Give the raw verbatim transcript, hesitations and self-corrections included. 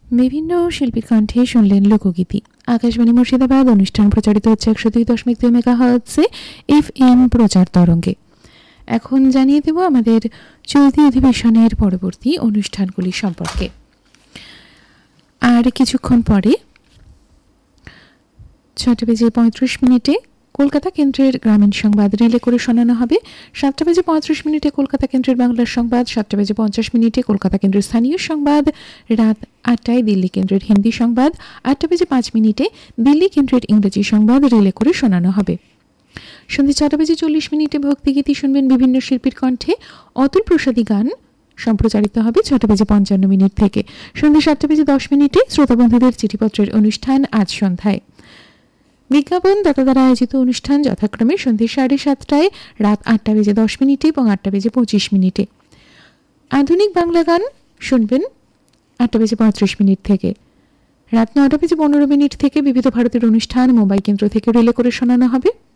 বিভিন্ন শিল্পীর কণ্ঠে শুনলেন লোকগীতি। আকাশবাণী মুর্শিদাবাদ অনুষ্ঠান প্রচারিত হচ্ছে একশো দুই দশমিক দুই মেগাহার্টজে এফ এম প্রচার তরঙ্গে। এখন জানিয়ে দেব আমাদের চলতি অধিবেশনের পরবর্তী অনুষ্ঠানগুলি সম্পর্কে। আর কিছুক্ষণ পরে ছটা বেজে পঁয়ত্রিশ মিনিটে কলকাতা কেন্দ্রের গ্রামীণ সংবাদ রিলে করে শোনানো হবে। সাতটা বেজে পঁয়ত্রিশ মিনিটে কলকাতা কেন্দ্রের বাংলার সংবাদ, সাতটা বেজে পঞ্চাশ মিনিটে কলকাতা কেন্দ্রের স্থানীয় সংবাদ, রাত আটটায় দিল্লি কেন্দ্রের হিন্দি সংবাদ, আটটা বেজে পাঁচ মিনিটে দিল্লি কেন্দ্রের ইংরেজি সংবাদ রিলে করে শোনানো হবে। সন্ধ্যে ছটা বেজে চল্লিশ মিনিটে ভক্তিগীতি শুনবেন বিভিন্ন শিল্পীর কণ্ঠে। অতুল প্রসাদী গান সম্প্রচারিত হবে ছটা বেজে পঞ্চান্ন মিনিট থেকে। সন্ধ্যে সাতটা বেজে দশ মিনিটে শ্রোতা বন্ধুদের চিঠিপত্রের অনুষ্ঠান আজ সন্ধ্যায়। বিজ্ঞাপন দাতা দ্বারা আয়োজিত অনুষ্ঠান যথাক্রমে সন্ধ্যে সাড়ে সাতটায়, রাত আটটা বেজে দশ মিনিটে এবং আটটা বেজে পঁচিশ মিনিটে। আধুনিক বাংলা গান শুনবেন আটটা বেজে পঁয়ত্রিশ মিনিট থেকে। রাত নটা বেজে পনেরো মিনিট থেকে বিবিধ ভারতের অনুষ্ঠান মুম্বাই কেন্দ্র থেকে রিলে করে শোনানো হবে।